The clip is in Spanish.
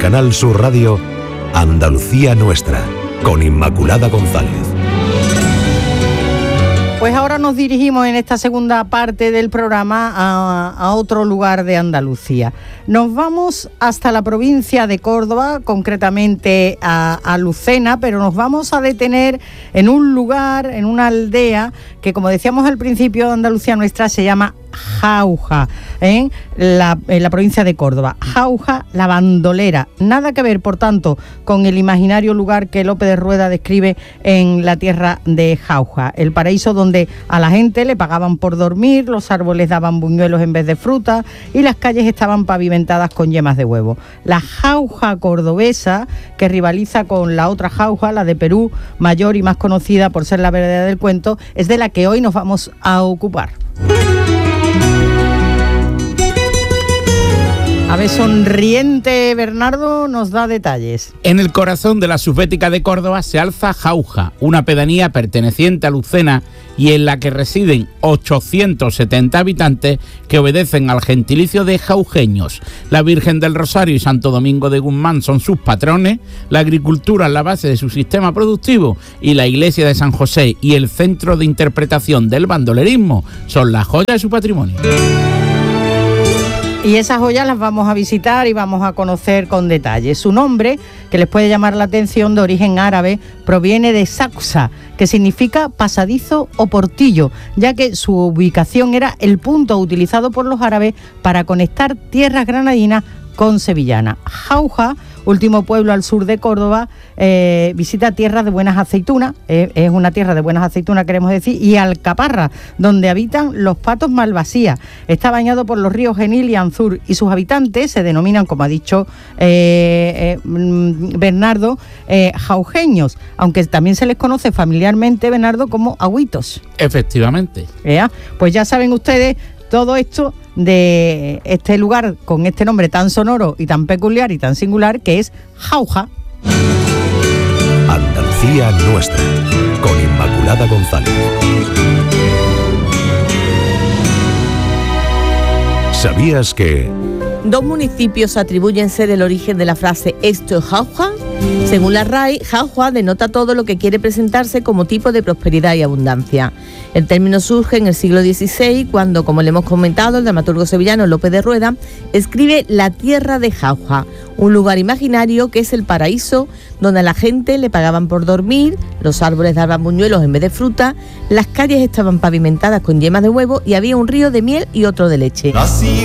Canal Sur Radio, Andalucía Nuestra, con Inmaculada González. Pues ahora nos dirigimos en esta segunda parte del programa a otro lugar de Andalucía. Nos vamos hasta la provincia de Córdoba, concretamente a Lucena, pero nos vamos a detener en un lugar, en una aldea que, como decíamos al principio, Andalucía Nuestra se llama Jauja, en la provincia de Córdoba. Jauja, la bandolera. Nada que ver, por tanto, con el imaginario lugar que Lope de Rueda describe en la tierra de Jauja, el paraíso donde a la gente le pagaban por dormir, los árboles daban buñuelos en vez de fruta y las calles estaban pavimentadas con yemas de huevo. La Jauja cordobesa, que rivaliza con la otra Jauja, la de Perú, mayor y más conocida por ser la verdadera del cuento, es de la que hoy nos vamos a ocupar. A ver, sonriente Bernardo nos da detalles. En el corazón de la subbética de Córdoba se alza Jauja, una pedanía perteneciente a Lucena y en la que residen 870 habitantes que obedecen al gentilicio de jaujeños. La Virgen del Rosario y Santo Domingo de Guzmán son sus patrones, la agricultura es la base de su sistema productivo y la iglesia de San José y el centro de interpretación del bandolerismo son las joyas de su patrimonio. Y esas joyas las vamos a visitar y vamos a conocer con detalle. Su nombre, que les puede llamar la atención, de origen árabe, proviene de Saxa, que significa pasadizo o portillo, ya que su ubicación era el punto utilizado por los árabes para conectar tierras granadinas con sevillana. Jauja, último pueblo al sur de Córdoba, visita tierras de buenas aceitunas, es una tierra de buenas aceitunas, queremos decir, y Alcaparra, donde habitan los patos malvasías. Está bañado por los ríos Genil y Anzur y sus habitantes se denominan, como ha dicho Bernardo, jaujeños, aunque también se les conoce familiarmente, Bernardo, como agüitos. Efectivamente. Pues ya saben ustedes todo esto de este lugar con este nombre tan sonoro y tan peculiar y tan singular que es Jauja. Andalucía Nuestra, con Inmaculada González. ¿Sabías que...? Dos municipios atribuyen ser el origen de la frase «esto es Jauja». Según la RAE, Jauja denota todo lo que quiere presentarse como tipo de prosperidad y abundancia. El término surge en el siglo XVI, cuando, como le hemos comentado, el dramaturgo sevillano Lope de Rueda escribe La tierra de Jauja, un lugar imaginario que es el paraíso, donde a la gente le pagaban por dormir, los árboles daban buñuelos en vez de fruta, las calles estaban pavimentadas con yemas de huevo y había un río de miel y otro de leche. Nací